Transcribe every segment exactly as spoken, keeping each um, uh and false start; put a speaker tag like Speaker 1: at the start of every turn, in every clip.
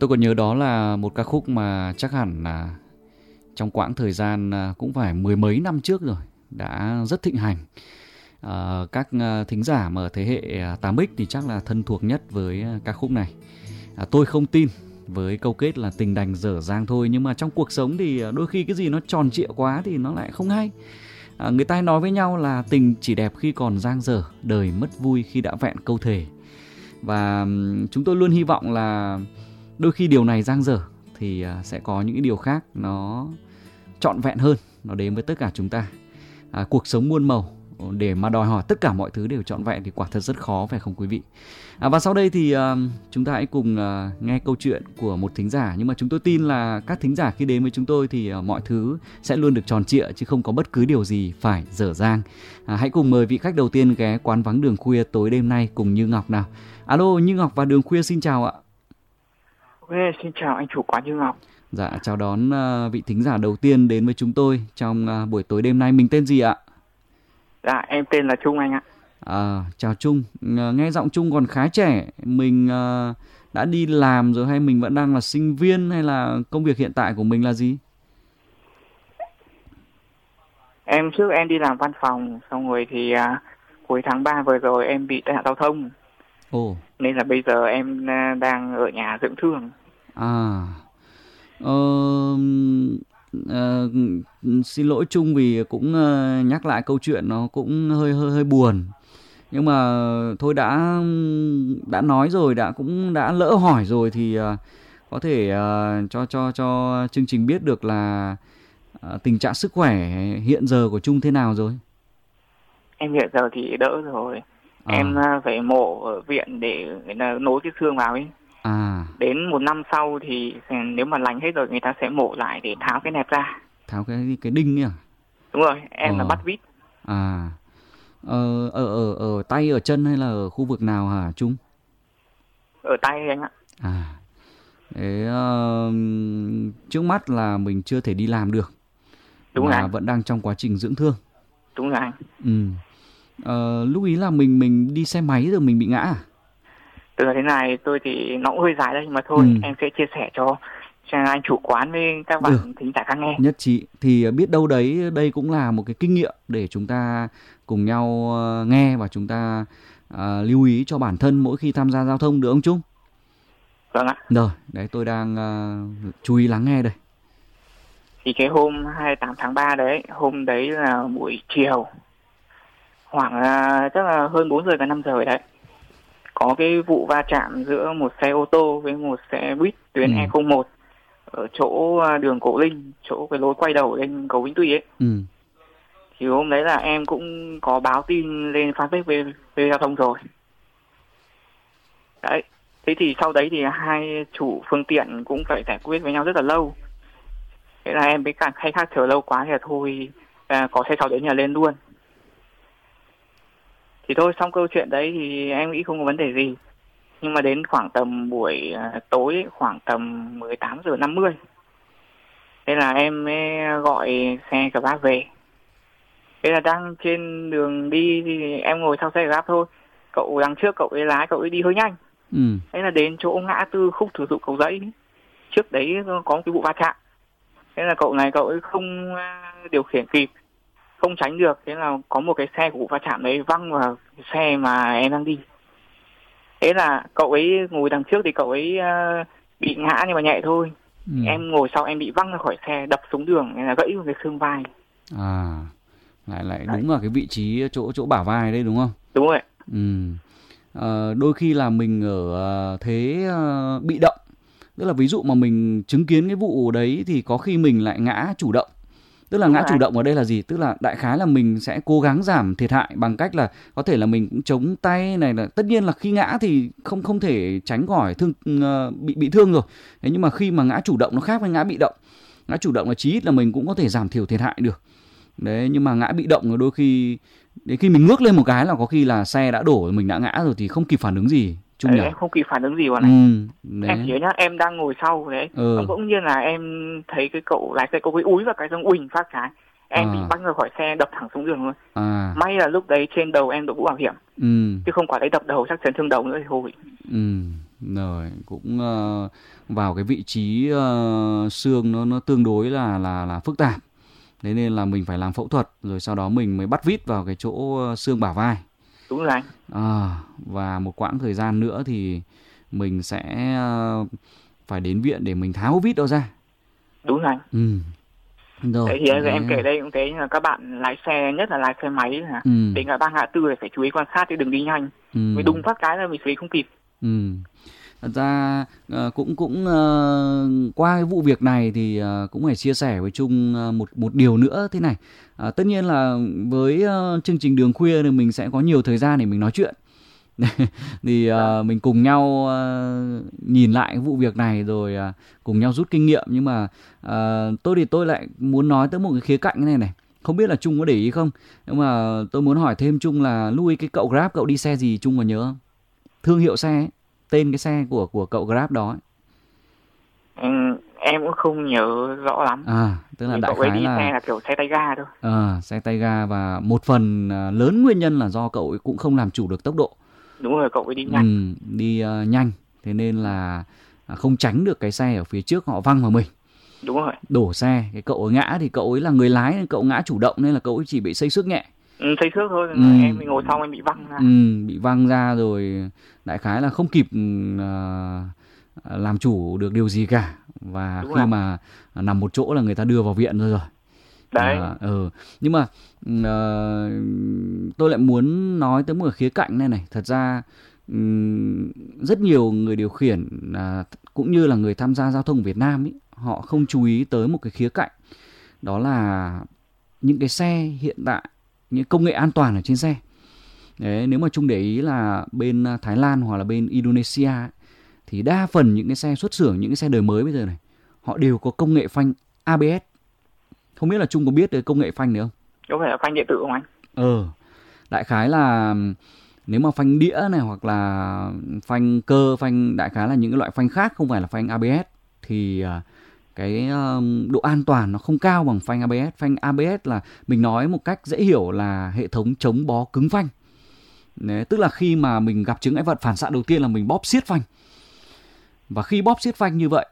Speaker 1: Tôi còn nhớ đó là một ca khúc mà chắc hẳn là trong quãng thời gian cũng phải mười mấy năm trước rồi, đã rất thịnh hành. À, các thính giả mà ở thế hệ tám ích thì chắc là thân thuộc nhất với ca khúc này. À, tôi không tin, với câu kết là tình đành dở dang thôi. Nhưng mà trong cuộc sống thì đôi khi cái gì nó tròn trịa quá thì nó lại không hay. à, Người ta nói với nhau là tình chỉ đẹp khi còn dang dở, đời mất vui khi đã vẹn câu thề. Và chúng tôi luôn hy vọng là đôi khi điều này dang dở thì sẽ có những cái điều khác nó trọn vẹn hơn, nó đến với tất cả chúng ta. à, Cuộc sống muôn màu, để mà đòi hỏi tất cả mọi thứ đều trọn vẹn thì quả thật rất khó, phải không quý vị? à, Và sau đây thì uh, chúng ta hãy cùng uh, nghe câu chuyện của một thính giả. Nhưng mà chúng tôi tin là các thính giả khi đến với chúng tôi thì uh, mọi thứ sẽ luôn được tròn trịa, chứ không có bất cứ điều gì phải dở dang. à, Hãy cùng mời vị khách đầu tiên ghé quán vắng đường khuya tối đêm nay cùng Như Ngọc nào. Alo, Như Ngọc và Đường Khuya xin chào ạ.
Speaker 2: Ok, xin chào anh chủ quán Như Ngọc.
Speaker 1: Dạ, chào đón uh, vị thính giả đầu tiên đến với chúng tôi trong uh, buổi tối đêm nay. Mình tên gì ạ?
Speaker 2: Dạ, em tên là Trung anh ạ.
Speaker 1: À, chào Trung. uh, Nghe giọng Trung còn khá trẻ. Mình uh, đã đi làm rồi hay mình vẫn đang là sinh viên, hay là công việc hiện tại của mình là gì?
Speaker 2: Em trước em đi làm văn phòng, xong rồi thì uh, cuối tháng ba vừa rồi em bị tai nạn giao thông.
Speaker 1: Ồ.
Speaker 2: Nên là bây giờ em uh, đang ở nhà dưỡng thương.
Speaker 1: À, ờ, uh, xin lỗi Trung vì cũng uh, nhắc lại câu chuyện nó cũng hơi hơi hơi buồn. Nhưng mà thôi đã đã nói rồi, đã cũng đã lỡ hỏi rồi thì uh, có thể uh, cho cho cho chương trình biết được là uh, tình trạng sức khỏe hiện giờ của Trung thế nào rồi?
Speaker 2: Em hiện giờ thì đỡ rồi. À. Em uh, phải mổ ở viện để người ta nối cái xương vào ấy.
Speaker 1: À.
Speaker 2: Đến một năm sau thì nếu mà lành hết rồi người ta sẽ mổ lại để tháo cái nẹp ra.
Speaker 1: Tháo cái cái đinh ấy à?
Speaker 2: Đúng rồi, em ờ. là bắt vít.
Speaker 1: À. Ờ, ở ở ở tay, ở chân hay là ở khu vực nào hả Trung?
Speaker 2: Ở tay anh ạ.
Speaker 1: À. Thế uh, trước mắt là mình chưa thể đi làm được.
Speaker 2: Đúng
Speaker 1: mà
Speaker 2: rồi.
Speaker 1: Vẫn đang trong quá trình dưỡng thương.
Speaker 2: Đúng rồi anh.
Speaker 1: Ừ. Uh, lúc ý là mình mình đi xe máy rồi mình bị ngã à?
Speaker 2: Từ thế này tôi thì nó cũng hơi dài đây, mà thôi ừ. em sẽ chia sẻ cho cho anh chủ quán với các bạn ừ. thính giả khác nghe.
Speaker 1: Nhất trí. Thì biết đâu đấy đây cũng là một cái kinh nghiệm để chúng ta cùng nhau nghe và chúng ta uh, lưu ý cho bản thân mỗi khi tham gia giao thông, được không Trung?
Speaker 2: Vâng ạ.
Speaker 1: Rồi, đấy tôi đang uh, chú ý lắng nghe đây.
Speaker 2: Thì cái hôm hai mươi tám tháng ba đấy, hôm đấy là buổi chiều, khoảng uh, chắc là hơn bốn giờ và năm giờ đấy, có cái vụ va chạm giữa một xe ô tô với một xe buýt tuyến ừ. E không một ở chỗ đường Cổ Linh, chỗ cái lối quay đầu lên cầu Vĩnh Tuy ấy.
Speaker 1: Ừ.
Speaker 2: Thì hôm đấy là em cũng có báo tin lên fanpage về, về giao thông rồi. Đấy. Thế thì sau đấy thì hai chủ phương tiện cũng phải giải quyết với nhau rất là lâu. Thế là em với cả khách khác chờ lâu quá thì là thôi, à, có xe sau đến nhà lên luôn. Thì thôi, xong câu chuyện đấy thì em nghĩ không có vấn đề gì. Nhưng mà đến khoảng tầm buổi uh, tối, khoảng tầm mười tám giờ năm mươi. Thế là em gọi xe Grab về. Thế là đang trên đường đi thì em ngồi sau xe Grab thôi. Cậu đằng trước, cậu ấy lái, cậu ấy đi hơi nhanh.
Speaker 1: Ừ.
Speaker 2: Thế là đến chỗ ngã tư khúc Thừa Dụ Cầu Giấy. Trước đấy có một cái vụ va chạm. Thế là cậu này cậu ấy không điều khiển kịp, không tránh được. Thế là có một cái xe của vụ va chạm đấy văng vào cái xe mà em đang đi. Thế là cậu ấy ngồi đằng trước thì cậu ấy uh, bị ngã nhưng mà nhẹ thôi. Ừ. Em ngồi sau em bị văng ra khỏi xe, đập xuống đường, nên là gãy một cái xương vai.
Speaker 1: À, lại lại đúng ở cái vị trí chỗ chỗ bả vai đấy đúng không?
Speaker 2: Đúng rồi.
Speaker 1: Ừ. À, đôi khi là mình ở thế uh, bị động. Tức là ví dụ mà mình chứng kiến cái vụ đấy thì có khi mình lại ngã chủ động. Tức là đúng ngã rồi. Chủ động ở đây là gì? Tức là đại khái là mình sẽ cố gắng giảm thiệt hại bằng cách là có thể là mình cũng chống tay này, là tất nhiên là khi ngã thì không không thể tránh khỏi thương uh, bị bị thương rồi. Thế nhưng mà khi mà ngã chủ động nó khác với ngã bị động. Ngã chủ động là chí ít là mình cũng có thể giảm thiểu thiệt hại được. Đấy, nhưng mà ngã bị động rồi đôi khi đến khi mình ngước lên một cái là có khi là xe đã đổ rồi, mình đã ngã rồi thì không kịp phản ứng gì.
Speaker 2: Đấy, em không kịp phản ứng gì vào này. Ừ, em nhớ nhá, em đang ngồi sau đấy, ừ. Bỗng nhiên là em thấy cái cậu lái xe cậu ấy úi vào cái xong uỳnh phát cái, em à. bị băng ra khỏi xe, đập thẳng xuống đường luôn. À. May là lúc đấy trên đầu em đội mũ bảo hiểm, ừ. chứ không quả đấy đập đầu chắc chấn thương đầu nữa thì thôi.
Speaker 1: Ừ. Rồi cũng uh, vào cái vị trí uh, xương nó nó tương đối là là là phức tạp. Thế nên là mình phải làm phẫu thuật rồi sau đó mình mới bắt vít vào cái chỗ xương bả vai.
Speaker 2: Đúng rồi anh.
Speaker 1: À, và một quãng thời gian nữa thì mình sẽ uh, phải đến viện để mình tháo vít đó ra.
Speaker 2: Đúng rồi anh.
Speaker 1: Ừ. Rồi,
Speaker 2: đấy thì đấy. Em kể đây cũng thế, là các bạn lái xe, nhất là lái xe máy là
Speaker 1: ừ.
Speaker 2: đến ngã ba ngã tư thì phải chú ý quan sát chứ đừng đi nhanh.
Speaker 1: Ừ.
Speaker 2: Vì đùng phát cái là mình xử lý không kịp.
Speaker 1: Ừ. Thật ra uh, cũng cũng uh, qua cái vụ việc này thì uh, cũng phải chia sẻ với Trung uh, một một điều nữa thế này. Uh, tất nhiên là với uh, chương trình Đường Khuya thì mình sẽ có nhiều thời gian để mình nói chuyện. Thì uh, mình cùng nhau uh, nhìn lại vụ việc này rồi uh, cùng nhau rút kinh nghiệm. Nhưng mà uh, tôi thì tôi lại muốn nói tới một cái khía cạnh này này. Không biết là Trung có để ý không? Nhưng mà tôi muốn hỏi thêm Trung là lúc ấy cái cậu Grab cậu đi xe gì Trung có nhớ không? Thương hiệu xe ấy, tên cái xe của của cậu Grab đó ấy.
Speaker 2: Ừ, em cũng không nhớ rõ lắm.
Speaker 1: À, tức là
Speaker 2: nhưng
Speaker 1: đại
Speaker 2: cậu ấy
Speaker 1: khái
Speaker 2: đi
Speaker 1: là
Speaker 2: xe là kiểu xe tay ga thôi.
Speaker 1: À, xe tay ga, và một phần lớn nguyên nhân là do cậu ấy cũng không làm chủ được tốc độ.
Speaker 2: Đúng rồi, cậu ấy đi nhanh.
Speaker 1: Ừ, đi uh, nhanh, thế nên là không tránh được cái xe ở phía trước họ văng vào mình.
Speaker 2: Đúng rồi.
Speaker 1: Đổ xe, cái cậu ấy ngã thì cậu ấy là người lái nên cậu ngã chủ động nên là cậu ấy chỉ bị xây xước nhẹ.
Speaker 2: Ừ, xây xước thôi,
Speaker 1: ừ.
Speaker 2: em mình ngồi sau em bị văng ra.
Speaker 1: Ừ, bị văng ra rồi đại khái là không kịp uh, làm chủ được điều gì cả. Và
Speaker 2: Đúng
Speaker 1: khi
Speaker 2: rồi.
Speaker 1: mà nằm một chỗ là người ta đưa vào viện rồi rồi.
Speaker 2: Đấy.
Speaker 1: À, ừ. Nhưng mà uh, tôi lại muốn nói tới một khía cạnh này này. Thật ra um, rất nhiều người điều khiển uh, cũng như là người tham gia giao thông Việt Nam ý, họ không chú ý tới một cái khía cạnh. Đó là những cái xe hiện tại, những công nghệ an toàn ở trên xe. Đấy, nếu mà Trung để ý là bên Thái Lan hoặc là bên Indonesia ấy, thì đa phần những cái xe xuất xưởng, những cái xe đời mới bây giờ này, họ đều có công nghệ phanh a bê ét. Không biết là Trung có biết cái công nghệ phanh này không?
Speaker 2: Có phải là phanh điện tử không anh?
Speaker 1: Ờ, đại khái là nếu mà phanh đĩa này hoặc là phanh cơ, phanh đại khái là những cái loại phanh khác không phải là phanh a bê ét thì cái độ an toàn nó không cao bằng phanh a bê ét. Phanh a bê ét là mình nói một cách dễ hiểu là hệ thống chống bó cứng phanh. Đấy, tức là khi mà mình gặp chướng ngại vật, phản xạ đầu tiên là mình bóp siết phanh. Và khi bóp siết phanh như vậy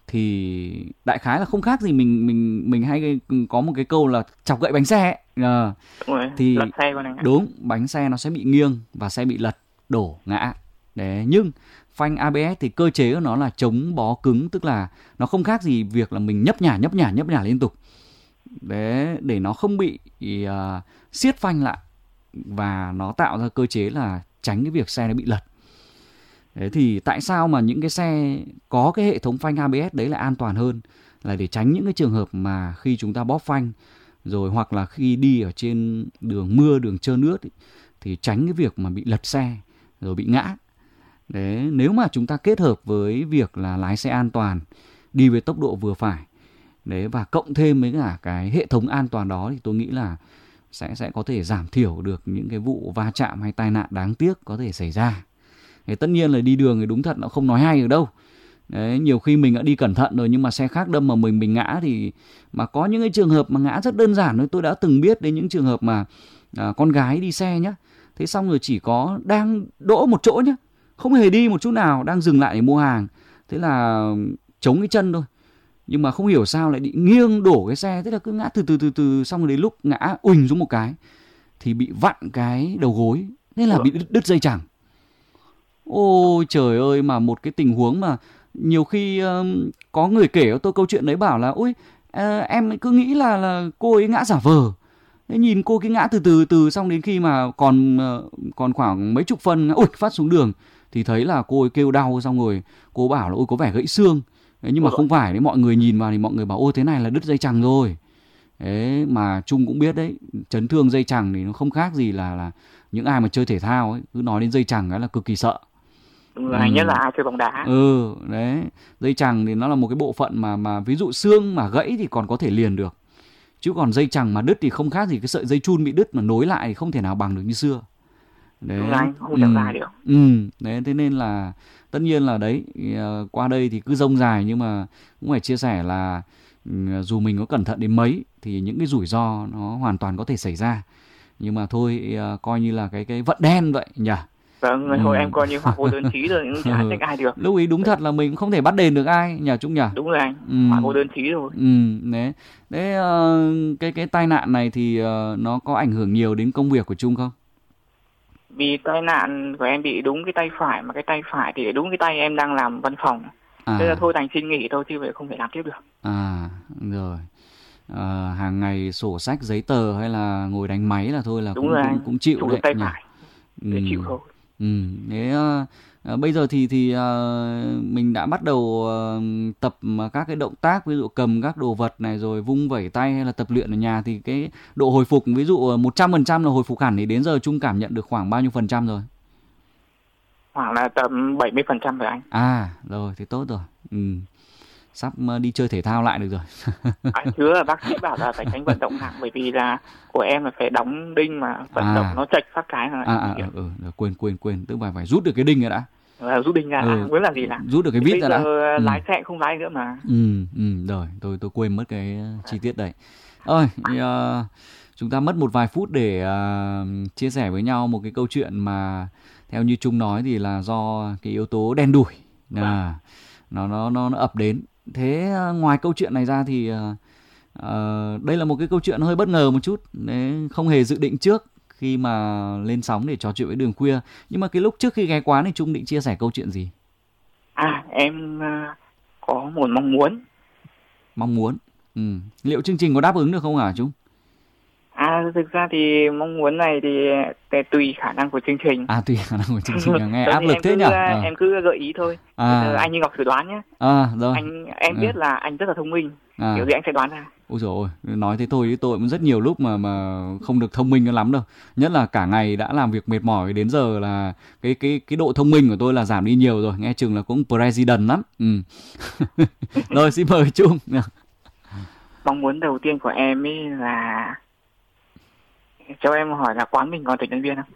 Speaker 1: thì đại khái là không khác gì mình mình mình hay có một cái câu là chọc gậy bánh xe ấy. À,
Speaker 2: đúng rồi,
Speaker 1: thì
Speaker 2: lật xe con anh ạ.
Speaker 1: Đúng, bánh xe nó sẽ bị nghiêng và sẽ bị lật, đổ, ngã. Đấy, nhưng phanh a bê ét thì cơ chế của nó là chống bó cứng, tức là nó không khác gì việc là mình nhấp nhả nhấp nhả nhấp nhả liên tục. Đấy, để nó không bị uh, siết phanh lại và nó tạo ra cơ chế là tránh cái việc xe nó bị lật. Đấy, thì tại sao mà những cái xe có cái hệ thống phanh a bê ét đấy là an toàn hơn, là để tránh những cái trường hợp mà khi chúng ta bóp phanh rồi hoặc là khi đi ở trên đường mưa, đường trơn nước ấy, thì tránh cái việc mà bị lật xe rồi bị ngã. Đấy, nếu mà chúng ta kết hợp với việc là lái xe an toàn, đi với tốc độ vừa phải, đấy, và cộng thêm với cả cái hệ thống an toàn đó thì tôi nghĩ là sẽ sẽ có thể giảm thiểu được những cái vụ va chạm hay tai nạn đáng tiếc có thể xảy ra. Thế tất nhiên là đi đường thì đúng thật nó không nói hay được đâu. Đấy, nhiều khi mình đã đi cẩn thận rồi nhưng mà xe khác đâm mà mình mình ngã thì mà có những cái trường hợp mà ngã rất đơn giản thôi. Tôi đã từng biết đến những trường hợp mà à, con gái đi xe nhá, thế xong rồi chỉ có đang đỗ một chỗ nhá, không hề đi một chút nào, đang dừng lại để mua hàng, thế là chống cái chân thôi, nhưng mà không hiểu sao lại bị nghiêng đổ cái xe, thế là cứ ngã từ từ từ từ, xong rồi đến lúc ngã uỳnh xuống một cái thì bị vặn cái đầu gối, nên là bị đứt, đứt dây chằng. Ôi trời ơi, mà một cái tình huống mà nhiều khi uh, có người kể cho tôi câu chuyện đấy bảo là ôi uh, em cứ nghĩ là là cô ấy ngã giả vờ. Thế nhìn cô cái ngã từ từ từ xong đến khi mà còn uh, còn khoảng mấy chục phân ôi phát xuống đường thì thấy là cô ấy kêu đau, xong rồi cô bảo là ôi có vẻ gãy xương. Đấy, nhưng mà không phải đấy, mọi người nhìn vào thì mọi người bảo ôi thế này là đứt dây chằng rồi. Đấy, mà Trung cũng biết đấy, chấn thương dây chằng thì nó không khác gì là là những ai mà chơi thể thao ấy, cứ nói đến dây chằng cái là cực kỳ sợ.
Speaker 2: Đúng rồi, ừ. Nhất là ai chơi bóng đá.
Speaker 1: Ừ, đấy, dây chằng thì nó là một cái bộ phận mà mà ví dụ xương mà gãy thì còn có thể liền được. Chứ còn dây chằng mà đứt thì không khác gì cái sợi dây chun bị đứt mà nối lại thì không thể nào bằng được như xưa.
Speaker 2: Đấy. Đúng rồi, không trở lại được.
Speaker 1: Ừ, đấy, thế nên là tất nhiên là đấy, qua đây thì cứ rông dài nhưng mà cũng phải chia sẻ là dù mình có cẩn thận đến mấy thì những cái rủi ro nó hoàn toàn có thể xảy ra. Nhưng mà thôi, coi như là cái cái vận đen vậy nhỉ.
Speaker 2: Vâng, ừ. Thôi em coi như họa vô đơn chí rồi, cũng chả trách ai được.
Speaker 1: Lúc ấy đúng thật là mình cũng không thể bắt đền được ai nhỉ Trung nhỉ?
Speaker 2: Đúng rồi anh, ừ. họa vô đơn chí rồi.
Speaker 1: Ừ, đấy. Đấy uh, cái cái tai nạn này thì uh, nó có ảnh hưởng nhiều đến công việc của Trung không?
Speaker 2: Vì tai nạn của em bị đúng cái tay phải, mà cái tay phải thì đúng cái tay em đang làm văn phòng. À. Thế là thôi đành xin nghỉ thôi, chứ vậy không thể làm tiếp được.
Speaker 1: À, rồi. À, hàng ngày sổ sách giấy tờ hay là ngồi đánh máy là thôi là
Speaker 2: đúng
Speaker 1: cũng,
Speaker 2: rồi,
Speaker 1: cũng cũng chịu đấy
Speaker 2: tay
Speaker 1: nhỉ.
Speaker 2: Phải. Để
Speaker 1: ừ.
Speaker 2: chịu thôi.
Speaker 1: Ừ. Thế uh, bây giờ thì thì uh, mình đã bắt đầu uh, tập các cái động tác, ví dụ cầm các đồ vật này rồi vung vẩy tay hay là tập luyện ở nhà, thì cái độ hồi phục ví dụ một trăm phần trăm là hồi phục hẳn, thì đến giờ Trung cảm nhận được khoảng bao nhiêu phần trăm rồi?
Speaker 2: Khoảng là tầm bảy mươi phần trăm rồi anh.
Speaker 1: À, rồi thì tốt rồi. Ừ. Sắp đi chơi thể thao lại được rồi.
Speaker 2: Anh chưa, bác sĩ bảo là phải tránh vận động nặng, bởi vì là của em là phải đóng đinh mà vận à. động nó chệch phát cái là
Speaker 1: à, à, ừ, ừ, quên quên quên tức là phải rút được cái đinh rồi đã.
Speaker 2: À, rút đinh ra, ừ. à, muốn làm gì làm?
Speaker 1: Rút được cái vít ra đã.
Speaker 2: Ừ. Lái xe không lái nữa mà.
Speaker 1: Ừ, ừ, rồi tôi tôi quên mất cái chi tiết đấy. Ơi, thì, uh, chúng ta mất một vài phút để uh, chia sẻ với nhau một cái câu chuyện mà theo như Trung nói thì là do cái yếu tố đen đủi à, nó nó nó nó ập đến. Thế ngoài câu chuyện này ra thì uh, uh, đây là một cái câu chuyện hơi bất ngờ một chút, đấy, không hề dự định trước khi mà lên sóng để trò chuyện với Đường Khuya. Nhưng mà cái lúc trước khi ghé quán thì Trung định chia sẻ câu chuyện gì?
Speaker 2: À, em uh, có một mong muốn.
Speaker 1: Mong muốn? Ừ. Liệu chương trình có đáp ứng được không hả Trung?
Speaker 2: À, thực ra thì mong muốn này thì tùy khả năng của chương trình.
Speaker 1: À, tùy khả năng của chương trình, nghe áp lực thế nhỉ?
Speaker 2: À. Em cứ gợi ý thôi. À. Anh như Ngọc thử đoán nhé.
Speaker 1: À, rồi.
Speaker 2: Anh, em à. biết là anh rất là thông minh. À. Kiểu gì anh sẽ đoán ra.
Speaker 1: Ôi dồi ôi, nói thế thôi chứ tôi cũng rất nhiều lúc mà mà không được thông minh lắm đâu. Nhất là cả ngày đã làm việc mệt mỏi đến giờ là cái cái cái độ thông minh của tôi là giảm đi nhiều rồi. Nghe chừng là cũng president lắm. Ừ. Rồi, xin mời Trung.
Speaker 2: Mong muốn đầu tiên của em ấy là cho em hỏi là quán mình còn tuyển nhân viên không?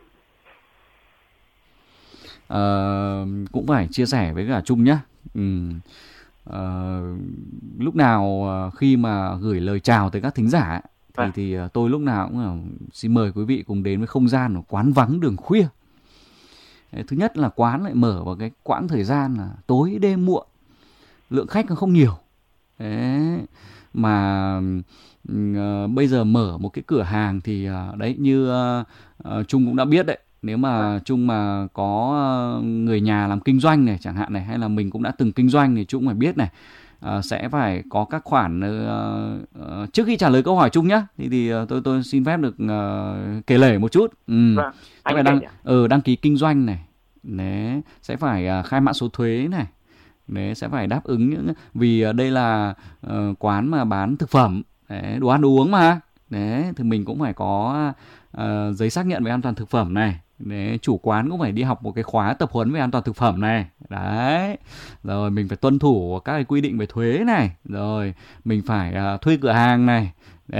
Speaker 1: À, cũng phải chia sẻ với cả Trung nhé. Ừ. À, lúc nào khi mà gửi lời chào tới các thính giả thì, à. thì tôi lúc nào cũng là xin mời quý vị cùng đến với không gian của quán vắng Đường Khuya. Thứ nhất là quán lại mở vào cái quãng thời gian là tối đêm muộn, lượng khách nó không nhiều. Đấy. Mà uh, bây giờ mở một cái cửa hàng thì uh, đấy như uh, uh, Trung cũng đã biết đấy, nếu mà Trung mà có uh, người nhà làm kinh doanh này chẳng hạn này, hay là mình cũng đã từng kinh doanh thì Trung phải biết này, uh, sẽ phải có các khoản uh, uh, trước khi trả lời câu hỏi Trung nhá thì thì uh, tôi tôi xin phép được uh, kể lể một chút. Ừ.
Speaker 2: Vâng, anh
Speaker 1: phải đăng ừ, đăng ký kinh doanh này, đấy, sẽ phải uh, khai mã số thuế này. Đấy, sẽ phải đáp ứng những, vì đây là uh, quán mà bán thực phẩm, đấy, đồ ăn đồ uống mà, đấy, thì mình cũng phải có uh, giấy xác nhận về an toàn thực phẩm này, đấy, chủ quán cũng phải đi học một cái khóa tập huấn về an toàn thực phẩm này, đấy, rồi mình phải tuân thủ các cái quy định về thuế này, rồi mình phải uh, thuê cửa hàng này. Đấy.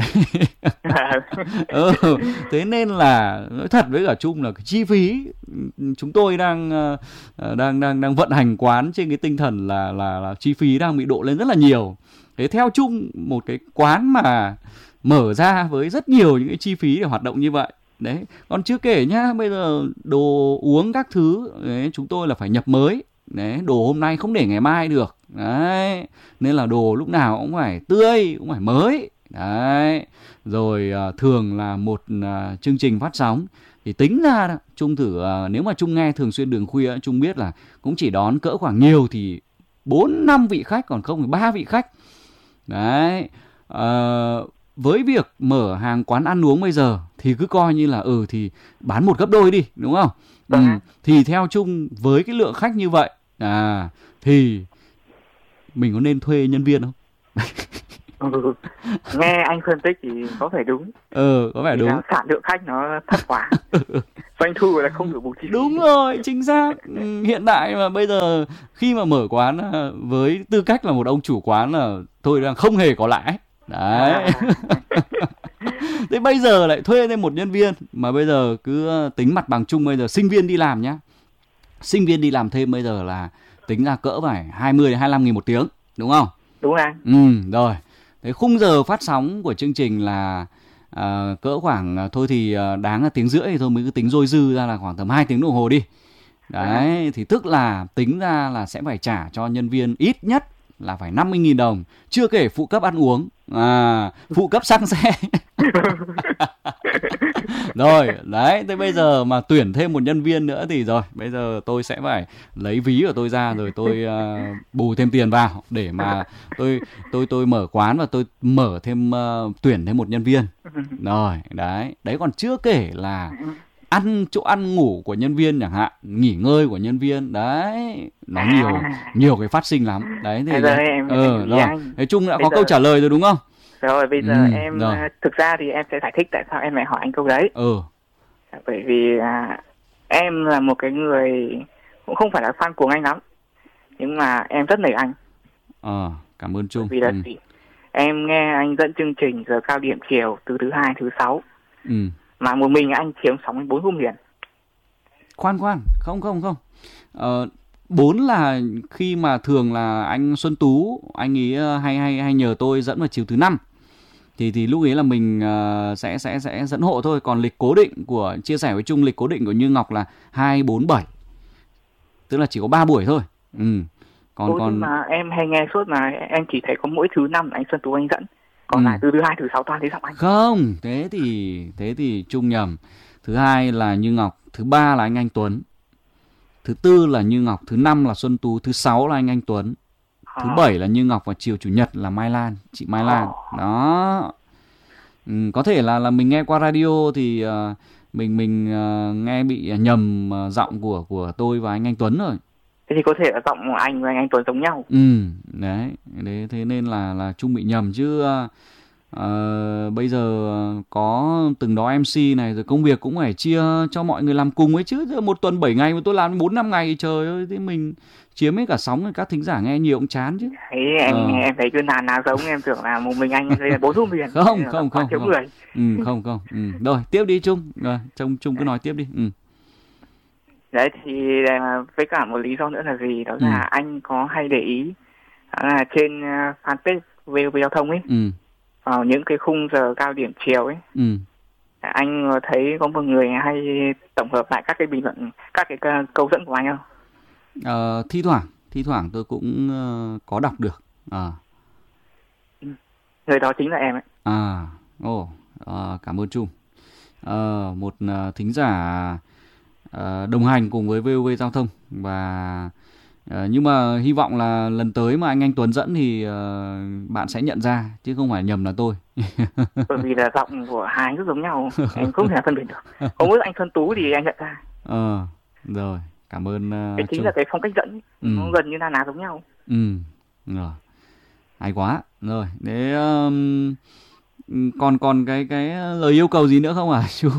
Speaker 1: ừ, thế nên là nói thật với cả Trung là cái chi phí chúng tôi đang uh, đang đang đang vận hành quán trên cái tinh thần là là là chi phí đang bị độ lên rất là nhiều. Thế theo Trung, một cái quán mà mở ra với rất nhiều những cái chi phí để hoạt động như vậy, đấy, còn chưa kể nhá, bây giờ đồ uống các thứ đấy, chúng tôi là phải nhập mới, đấy, đồ hôm nay không để ngày mai được, đấy, nên là đồ lúc nào cũng phải tươi, cũng phải mới. Đấy, rồi uh, thường là một uh, chương trình phát sóng thì tính ra Trung thử uh, nếu mà Trung nghe thường xuyên Đường Khuya, Trung biết là cũng chỉ đón cỡ khoảng nhiều thì bốn năm vị khách, còn không thì ba vị khách. Đấy, uh, với việc mở hàng quán ăn uống bây giờ thì cứ coi như là ừ thì bán một gấp đôi đi, đúng không? Ừ, thì theo Trung với cái lượng khách như vậy à thì mình có nên thuê nhân viên không?
Speaker 2: Ừ, nghe anh phân tích thì có vẻ đúng.
Speaker 1: Ừ, có vẻ
Speaker 2: thì
Speaker 1: đúng.
Speaker 2: Sản lượng khách nó thấp quá, doanh thu là không đủ bù chi phí.
Speaker 1: Đúng rồi, chính xác. Hiện tại mà bây giờ khi mà mở quán với tư cách là một ông chủ quán là tôi đang không hề có lãi. Đấy. À. Thế bây giờ lại thuê thêm một nhân viên, mà bây giờ cứ tính mặt bằng chung, bây giờ sinh viên đi làm nhá, sinh viên đi làm thêm bây giờ là tính ra cỡ phải hai mươi đến hai mươi lăm nghìn một tiếng, đúng không?
Speaker 2: Đúng anh.
Speaker 1: Ừ, rồi. Thế khung giờ phát sóng của chương trình là uh, cỡ khoảng uh, thôi thì uh, đáng là tiếng rưỡi thì thôi, mới cứ tính dôi dư ra là khoảng tầm hai tiếng đồng hồ đi. Đấy, thì tức là tính ra là sẽ phải trả cho nhân viên ít nhất là phải năm mươi nghìn đồng, chưa kể phụ cấp ăn uống, à, phụ cấp xăng xe. Rồi, đấy, thế bây giờ mà tuyển thêm một nhân viên nữa thì rồi, bây giờ tôi sẽ phải lấy ví của tôi ra rồi tôi uh, bù thêm tiền vào để mà tôi tôi tôi mở quán và tôi mở thêm uh, tuyển thêm một nhân viên. Rồi, đấy, đấy còn chưa kể là ăn chỗ ăn ngủ của nhân viên chẳng hạn, nghỉ ngơi của nhân viên, đấy, nó nhiều nhiều cái phát sinh lắm. Đấy thì
Speaker 2: rồi, em,
Speaker 1: ờ
Speaker 2: em
Speaker 1: rồi,
Speaker 2: anh.
Speaker 1: nói chung đã
Speaker 2: Bây
Speaker 1: có
Speaker 2: giờ...
Speaker 1: câu trả lời rồi đúng không?
Speaker 2: Rồi bây giờ ừ, em rồi. Thực ra thì em sẽ giải thích tại sao em lại hỏi anh câu đấy.
Speaker 1: Ừ.
Speaker 2: Bởi vì à, em là một cái người cũng không phải là fan của anh lắm, nhưng mà em rất nể anh.
Speaker 1: Ờ, cảm ơn Trung.
Speaker 2: Bởi vì là
Speaker 1: ừ.
Speaker 2: gì? Em nghe anh dẫn chương trình giờ cao điểm chiều từ thứ hai thứ sáu.
Speaker 1: Ừ.
Speaker 2: Mà một mình anh chiếm sóng đến bốn hôm liền.
Speaker 1: Khoan khoan, không không không. Ờ, bốn là khi mà thường là anh Xuân Tú, anh ấy hay hay hay nhờ tôi dẫn vào chiều thứ năm. Thì thì lúc ấy là mình uh, sẽ sẽ sẽ dẫn hộ thôi, còn lịch cố định của chia sẻ với Trung, lịch cố định của Như Ngọc là hai bốn bảy. Tức là chỉ có ba buổi thôi. Ừ. Còn
Speaker 2: Ôi,
Speaker 1: còn
Speaker 2: mà em hay nghe suốt mà em chỉ thấy có mỗi thứ năm anh Xuân Tú anh dẫn. Còn ừ. lại từ thứ hai thứ sáu toàn thấy giọng anh.
Speaker 1: Không, thế thì thế thì Trung nhầm. Thứ hai là Như Ngọc, thứ ba là anh Anh Tuấn, thứ tư là Như Ngọc, thứ năm là Xuân Tú, thứ sáu là anh Anh Tuấn, à. Thứ bảy là Như Ngọc và chiều chủ nhật là Mai Lan, chị Mai Lan. À. Đó. Ừ, có thể là là mình nghe qua radio thì uh, mình mình uh, nghe bị nhầm uh, giọng của của tôi và anh Anh Tuấn rồi.
Speaker 2: Thế thì có thể là giọng anh và anh Anh Tuấn giống nhau.
Speaker 1: Ừ, đấy, đấy thế nên là là Trung bị nhầm chứ. Uh, Uh, bây giờ có từng đó em xê này rồi, công việc cũng phải chia cho mọi người làm cùng ấy chứ. Một tuần bảy ngày mà tôi làm bốn năm ngày, trời ơi, thế mình chiếm hết cả sóng, các thính giả nghe nhiều cũng chán chứ.
Speaker 2: Thế em ờ. em thấy cứ nào nào giống, em tưởng là một mình anh đây là bốn hôm liền.
Speaker 1: Không không không không. Người. Ừ, không không. Ừ. Rồi tiếp đi Trung, rồi Trung Trung cứ nói tiếp đi. Ừ.
Speaker 2: Đấy thì với cả một lý do nữa là gì, đó là ừ. anh có hay để ý đó là trên fanpage vê o vê Giao thông ấy. Ừ. Vào những cái khung giờ cao điểm chiều ấy, ừ. anh thấy có một người hay tổng hợp lại các cái bình luận, các cái câu dẫn của anh không?
Speaker 1: Ờ, thi thoảng, thi thoảng tôi cũng uh, có đọc được. À.
Speaker 2: Người đó chính là em ấy.
Speaker 1: À, ồ, oh, uh, cảm ơn Trung. Uh, một uh, thính giả uh, đồng hành cùng với vê o vê Giao thông và uh, nhưng mà hy vọng là lần tới mà anh Anh Tuấn dẫn thì uh, bạn sẽ nhận ra chứ không phải nhầm là tôi.
Speaker 2: Bởi vì là giọng của hai anh rất giống nhau, em không thể phân biệt được. Có mỗi anh Xuân Tú thì anh nhận ra. Ờ,
Speaker 1: rồi, cảm ơn. Uh,
Speaker 2: cái chính Trung. Là cái phong cách dẫn, ừ. nó gần như là nào giống nhau.
Speaker 1: Ừ, rồi, hay quá. Rồi, thế um, còn còn cái cái lời yêu cầu gì nữa không hả Trung?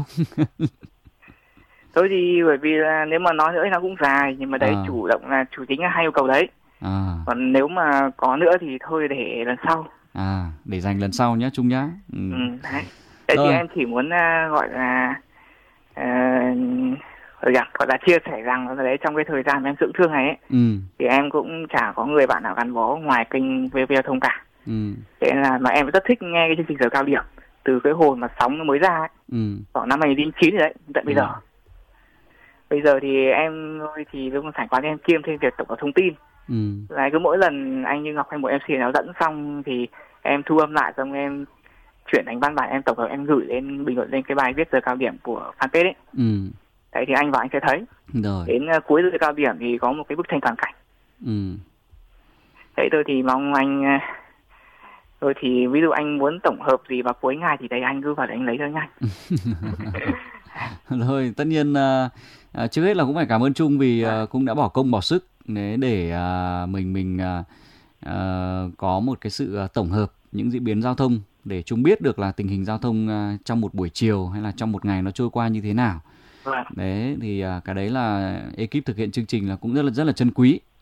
Speaker 2: Thôi thì bởi vì là nếu mà nói nữa thì nó cũng dài, nhưng mà đấy à. chủ động là chủ tính là hai yêu cầu đấy. À. Còn nếu mà có nữa thì thôi để lần sau.
Speaker 1: À, để dành lần sau nhé Trung nhá. Ừ.
Speaker 2: Ừ, đấy. Thế thì em chỉ muốn uh, gọi là uh, gọi là chia sẻ rằng là đấy, trong cái thời gian em dưỡng thương này ấy, ừ. thì em cũng chả có người bạn nào gắn bó ngoài kênh vê o vê Giao thông cả. Ừ. Thế là mà em rất thích nghe cái chương trình giờ cao điểm từ cái hồi mà sóng nó mới ra ấy. Ừ. Khoảng năm hai nghìn không trăm lẻ chín rồi đấy, tận bây ừ. giờ. Bây giờ thì em thì lúc sảnh quán em kiêm thêm việc tổng hợp thông tin. Ừ. Là cứ mỗi lần anh Như Ngọc hay một em xê nào dẫn xong thì em thu âm lại, xong em chuyển thành văn bản, em tổng hợp, em gửi lên bình luận lên cái bài viết giờ cao điểm của fanpage ấy. Ừ. Đấy thì anh và anh sẽ thấy. Rồi. Đến uh, cuối giờ cao điểm thì có một cái bức tranh toàn cảnh. Ừ. Thế tôi thì mong anh uh, rồi thì ví dụ anh muốn tổng hợp gì vào cuối ngày thì đấy anh cứ vào đấy anh lấy cho nhanh.
Speaker 1: Rồi, tất nhiên uh, uh, trước hết là cũng phải cảm ơn Trung vì uh, cũng đã bỏ công bỏ sức để, để uh, mình mình uh, uh, có một cái sự uh, tổng hợp những diễn biến giao thông để Trung biết được là tình hình giao thông uh, trong một buổi chiều hay là trong một ngày nó trôi qua như thế nào. Đấy thì uh, cái đấy là ekip thực hiện chương trình là cũng rất là rất là trân quý.